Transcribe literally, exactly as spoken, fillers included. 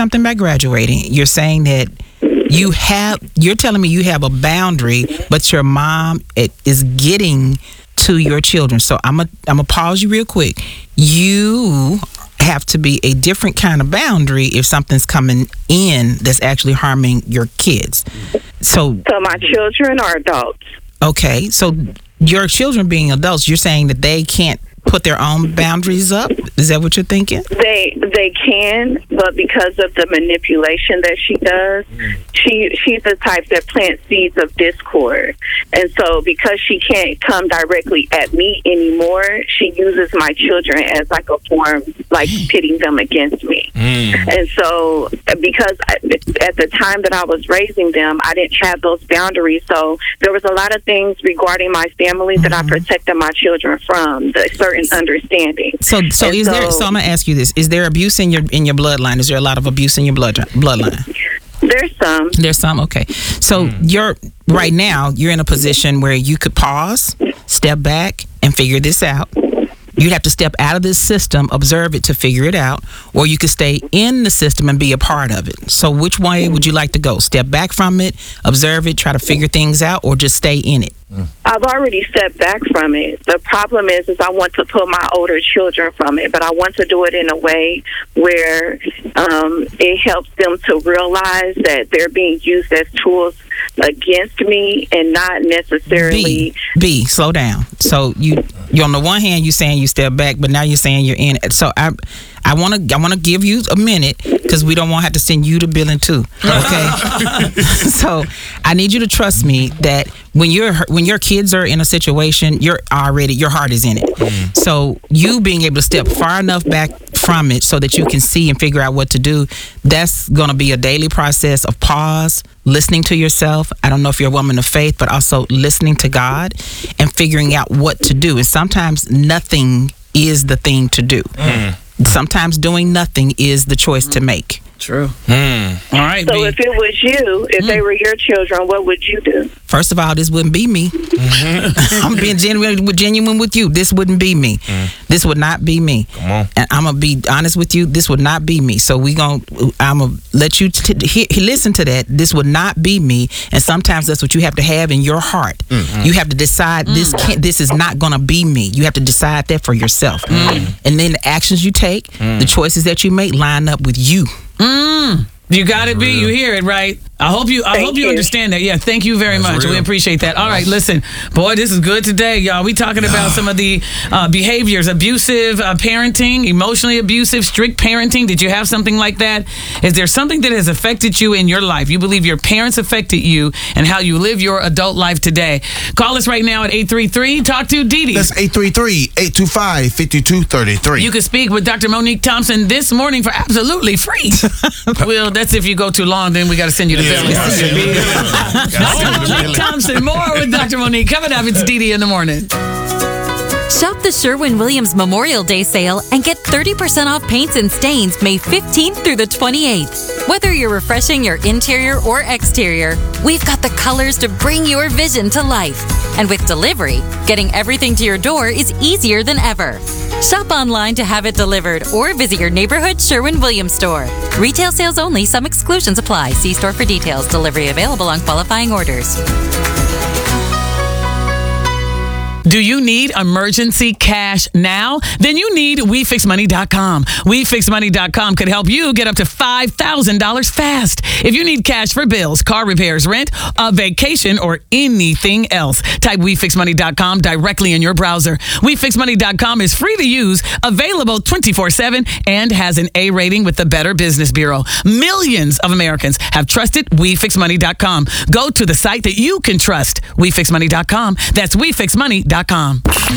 something by graduating. You're saying that you have, you're telling me you have a boundary, but your mom it, is getting to your children. So I'm going I'm to pause you real quick. You have to be a different kind of boundary if something's coming in that's actually harming your kids. So, so my children are adults. Okay, so your children being adults, you're saying that they can't put their own boundaries up? Is that what you're thinking? They they can, but because of the manipulation that she does, she she's the type that plants seeds of discord. And so because she can't come directly at me anymore, she uses my children as like a form, like pitting them against me. Mm. And so because I, at the time that I was raising them, I didn't have those boundaries. So there was a lot of things regarding my family that mm-hmm. I protected my children from, the certain understanding. So so and is so, there so I'm gonna ask you this. Is there abuse in your in your bloodline? Is there a lot of abuse in your blood bloodline? There's some. There's some, okay. So mm. you're right now you're in a position where you could pause, step back, and figure this out. You'd have to step out of this system, observe it to figure it out, or you could stay in the system and be a part of it. So which way would you like to go? Step back from it, observe it, try to figure things out, or just stay in it? I've already stepped back from it. The problem is, is I want to pull my older children from it, but I want to do it in a way where um, it helps them to realize that they're being used as tools against me and not necessarily. B, B slow down. So you, you on the one hand, you're saying you step back, but now you're saying you're in it. So I, I want to, I want to give you a minute because we don't want to have to send you to billing too. Okay. So I need you to trust me that when you're when your kids are in a situation, you're already your heart is in it. Mm. So you being able to step far enough back from it so that you can see and figure out what to do, that's going to be a daily process of pause, listening to yourself. I don't know if you're a woman of faith, but also listening to God and figuring out what to do. And sometimes nothing is the thing to do. Mm. Sometimes doing nothing is the choice to make. True. Mm. All right. So B. if it was you, if mm. they were your children, what would you do? First of all, this wouldn't be me. Mm-hmm. I'm being genuine, genuine with you. This wouldn't be me. Mm. This would not be me. Come on. And I'm gonna be honest with you. This would not be me. So we gonna, I'm gonna let you t- t- he- listen to that. This would not be me. And sometimes that's what you have to have in your heart. Mm-hmm. You have to decide mm. this can't. This is not gonna be me. You have to decide that for yourself. Mm. And then the actions you take, mm. the choices that you make, line up with you. Mm. You got it, B. You hear it, right? I hope you. I thank hope you, you understand that. Yeah, thank you very That's much. real. We appreciate that. All right, listen, boy, this is good today, y'all. We talking about some of the uh, behaviors, abusive uh, parenting, emotionally abusive, strict parenting. Did you have something like that? Is there something that has affected you in your life? You believe your parents affected you and how you live your adult life today? Call us right now at eight three three. Talk to Dee Dee. That's eight three three, eight two five, five two three three. You can speak with Doctor Monique Thompson this morning for absolutely free. Well, that's if you go too long, then we got to send you to Yeah, Billy. yeah. Doctor Monique Thompson, more with Doctor Monique. Coming up, it's Dee Dee in the morning. Shop the Sherwin-Williams Memorial Day sale and get thirty percent off paints and stains May fifteenth through the twenty-eighth. Whether you're refreshing your interior or exterior, we've got the colors to bring your vision to life. And with delivery, getting everything to your door is easier than ever. Shop online to have it delivered or visit your neighborhood Sherwin-Williams store. Retail sales only. Some exclusions apply. See store for details. Delivery available on qualifying orders. Do you need emergency cash now? Then you need we fix money dot com. we fix money dot com could help you get up to five thousand dollars fast. If you need cash for bills, car repairs, rent, a vacation, or anything else, type we fix money dot com directly in your browser. we fix money dot com is free to use, available twenty-four seven, and has an A rating with the Better Business Bureau. Millions of Americans have trusted we fix money dot com. Go to the site that you can trust, we fix money dot com. That's we fix money dot com.